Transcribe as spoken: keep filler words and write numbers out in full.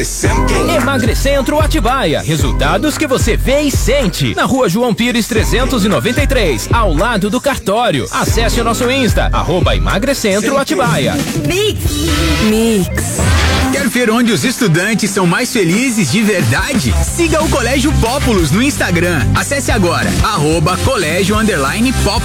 Emagrecentro Atibaia. Resultados que você vê e sente. Na rua João Pires trezentos e noventa e três, ao lado do cartório. Acesse o nosso Insta, arroba Emagrecentro Atibaia. Mix. Mix. Quer ver onde os estudantes são mais felizes de verdade? Siga o Colégio Pópulos no Instagram. Acesse agora, arroba colégio underline Pópulos.